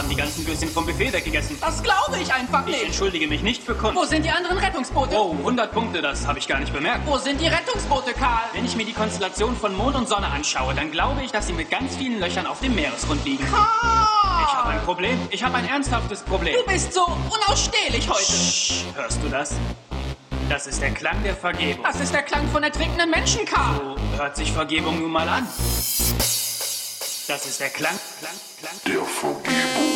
haben die ganzen Würstchen vom Buffet weggegessen. Das glaube ich einfach Ich nicht. entschuldige mich nicht für Kunst. Wo sind die anderen Rettungsboote? Oh, 100 Punkte, das habe ich gar nicht bemerkt. Wo sind die Rettungsboote, Karl? Wenn ich mir die Konstellation von Mond und Sonne anschaue, dann glaube ich, dass sie mit ganz vielen Löchern auf dem Meeresgrund liegen. Ich habe ein Problem. Ich habe ein ernsthaftes Problem. Du bist so unausstehlich heute. Psst, hörst du das? Das ist der Klang der Vergebung. Das ist der Klang von ertrinkenden Menschen, Karl. So hört sich Vergebung nun mal an. Das ist der Klang Der Vergebung.